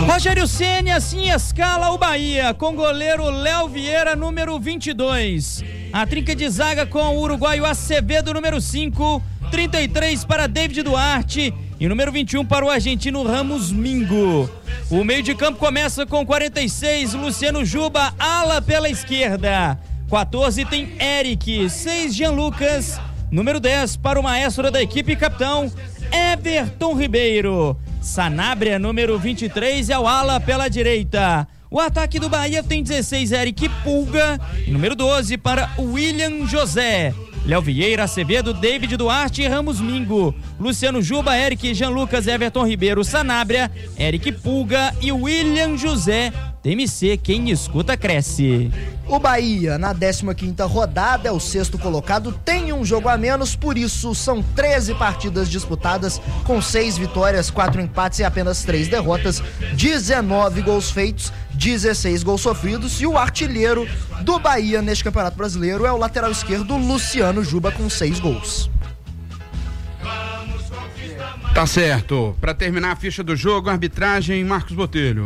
Rogério Ceni assim escala o Bahia, com goleiro Léo Vieira, número 22. A trinca de zaga com o uruguaio Acevedo, número 5. 33 para David Duarte e número 21 para o argentino Ramos Mingo. O meio de campo começa com 46, Luciano Juba, ala pela esquerda. 14 tem Eric, 6 Jean Lucas, número 10 para o maestro da equipe, capitão Everton Ribeiro. Sanabria, número 23, é o ala pela direita. O ataque do Bahia tem 16, Eric Pulga, e número 12 para William José. Léo Vieira, Acevedo, David Duarte e Ramos Mingo. Luciano Juba, Eric, Jean Lucas, Everton Ribeiro, Sanabria, Eric Pulga e William José. TMC, quem escuta cresce. O Bahia, na 15ª rodada, é o 6º colocado, tem um jogo a menos, por isso são 13 partidas disputadas, com 6 vitórias, 4 empates e apenas 3 derrotas, 19 gols feitos, 16 gols sofridos, e o artilheiro do Bahia neste Campeonato Brasileiro é o lateral esquerdo Luciano Juba, com 6 gols. Tá certo. Para terminar a ficha do jogo, arbitragem Marcos Botelho.